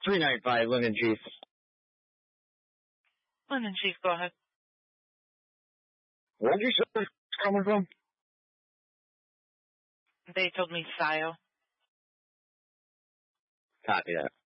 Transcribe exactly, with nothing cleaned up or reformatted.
three nine five, London Chief. London Chief, go ahead. Where'd you say this coming from? They told me S I O. Copy that.